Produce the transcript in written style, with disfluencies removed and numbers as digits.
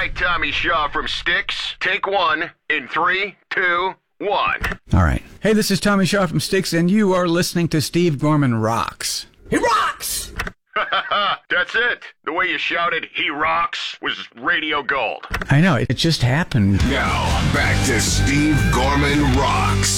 right, Tommy Shaw from Styx. Take one in 3, 2, 1. All right. Hey, this is Tommy Shaw from Styx, and you are listening to Steve Gorman Rocks. He rocks! That's it. The way you shouted, "He rocks," was radio gold. I know, it just happened. Now, back to Steve Gorman Rocks.